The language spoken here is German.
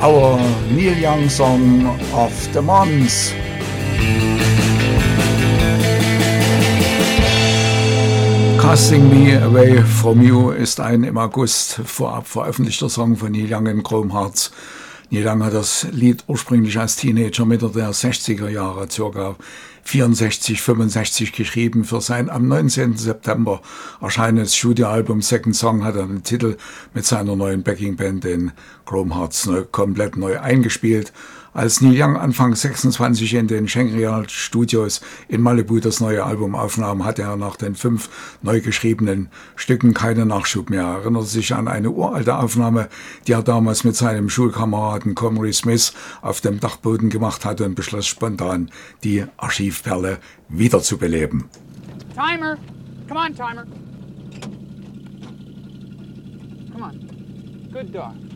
our Neil Young song of the month. Casting Me Away From You ist ein im August vorab veröffentlichter Song von Neil Young in Chrome Hearts. Neil Young hat das Lied ursprünglich als Teenager Mitte der 60er Jahre, ca. 64, 65 geschrieben. Für sein am 19. September erscheinendes Studioalbum Second Song hat er den Titel mit seiner neuen Backingband, den Chrome Hearts, komplett neu eingespielt. Als Neil Young Anfang 26 in den Shangri-La Studios in Malibu das neue Album aufnahm, hatte er nach den 5 neu geschriebenen Stücken keinen Nachschub mehr. Er erinnert sich an eine uralte Aufnahme, die er damals mit seinem Schulkameraden Comrie Smith auf dem Dachboden gemacht hatte und beschloss spontan, die Archivperle wiederzubeleben. Timer! Come on, Timer! Come on. Good dog.